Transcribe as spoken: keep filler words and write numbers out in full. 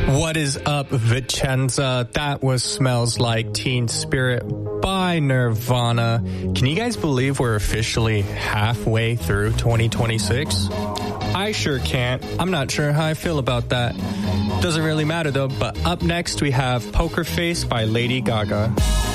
What is up, Vicenza? That was Smells Like Teen Spirit by Nirvana. Can you guys believe we're officially halfway through twenty twenty-six? I sure can't. I'm not sure how I feel about that. Doesn't really matter though, but up next we have Poker Face by Lady Gaga.